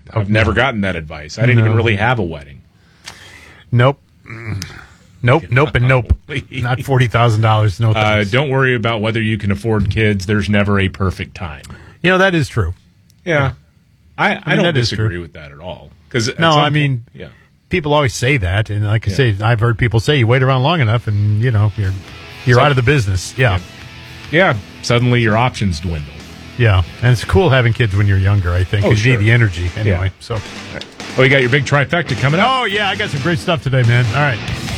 I've never gotten that advice. I didn't even really have a wedding. Nope. Nope, and nope. Not $40,000. No thanks. Don't worry about whether you can afford kids. There's never a perfect time. That is true. Yeah. I don't disagree with that at all. People always say that, and like I say, I've heard people say you wait around long enough, and you're out of the business. Yeah. Suddenly your options dwindle. Yeah, and it's cool having kids when you're younger, I think, because you need the energy anyway. Yeah. So, you got your big trifecta coming up? Oh, yeah, I got some great stuff today, man. All right.